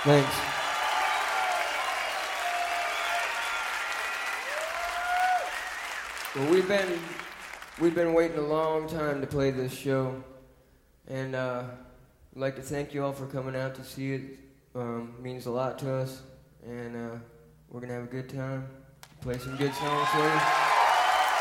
Thanks. Well, we've been waiting a long time to play this show, and I'd like to thank you all for coming out to see it. Means a lot to us, and we're gonna have a good time. Play some good songs for you.